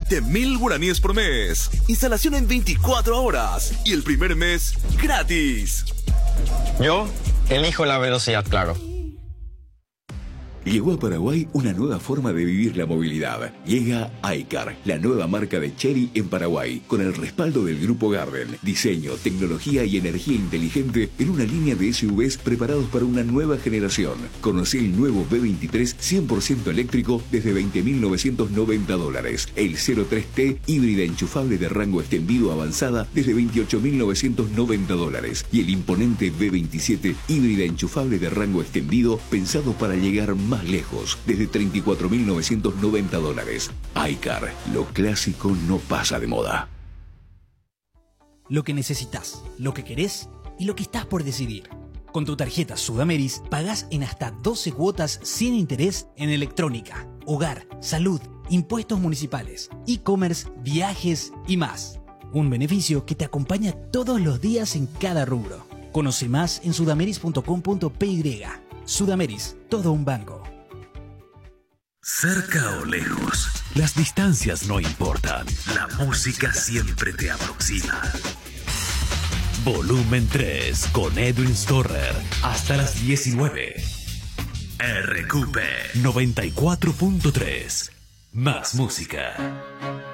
20.000 guaraníes por mes. Instalación en 24 horas. Y el primer mes gratis. Yo elijo la velocidad, claro. Llegó a Paraguay una nueva forma de vivir la movilidad. Llega iCar, la nueva marca de Chery en Paraguay, con el respaldo del Grupo Garden. Diseño, tecnología y energía inteligente en una línea de SUVs preparados para una nueva generación. Conocé el nuevo B23 100% eléctrico desde $20.990. El 03T híbrida enchufable de rango extendido avanzada desde $28.990. Y el imponente B27 híbrida enchufable de rango extendido pensado para llegar más lejos, desde $34.990. iCar, lo clásico no pasa de moda. Lo que necesitas, lo que querés y lo que estás por decidir. Con tu tarjeta Sudameris pagás en hasta 12 cuotas sin interés en electrónica, hogar, salud, impuestos municipales, e-commerce, viajes y más. Un beneficio que te acompaña todos los días en cada rubro. Conoce más en sudameris.com.py. Sudameris, todo un banco. Cerca o lejos, las distancias no importan. La música siempre te aproxima. Volumen 3 con Edwin Storrer hasta las 19. RQP 94.3. Más música.